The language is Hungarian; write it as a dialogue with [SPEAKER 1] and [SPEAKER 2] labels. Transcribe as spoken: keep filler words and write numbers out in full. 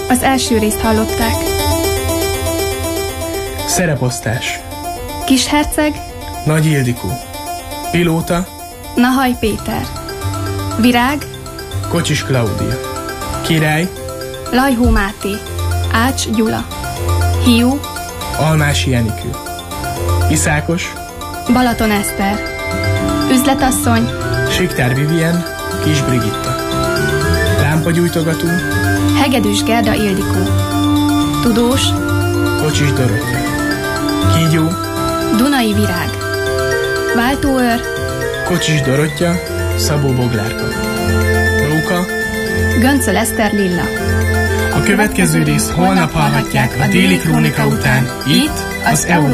[SPEAKER 1] Az első részt hallották.
[SPEAKER 2] Szereposztás:
[SPEAKER 1] Kisherceg,
[SPEAKER 2] Nagy Ildikó. Pilóta:
[SPEAKER 1] Nahaj Péter. Virág,
[SPEAKER 2] Kocsis Klaudia. Király:
[SPEAKER 1] Lajhó Máté. Ács Gyula. Hiú,
[SPEAKER 2] Almási Enikő. Iszákos:
[SPEAKER 1] Balaton Eszter. Üzletasszony,
[SPEAKER 2] Siktár Vivien, Kis Brigitta. Lámpagyújtogató:
[SPEAKER 1] Hegedűs Gerda Ildikó. Tudós,
[SPEAKER 2] Kocsis Dorottya. Kígyó:
[SPEAKER 1] Dunai Virág. Váltóőr,
[SPEAKER 2] Kocsis Dorottya, Szabó Boglárka. Róka:
[SPEAKER 1] Göncöl Eszter Lilla.
[SPEAKER 2] A következő rész holnap hallhatják a Déli Krónika után, itt az Euró